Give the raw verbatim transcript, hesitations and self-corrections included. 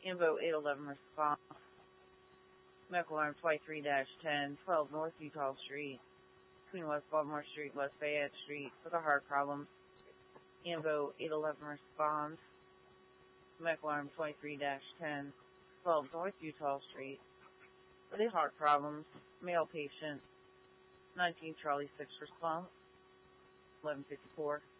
Invo eight eleven response. Medical alarm twenty-three dash ten, twelve North Utah Street, between West Baltimore Street, West Fayette Street, for the heart problems. Invo eight eleven responds. Medical alarm twenty-three dash ten, twelve North Utah Street, for the heart problems. Male patient, nineteen Charlie six response, eleven fifty-four.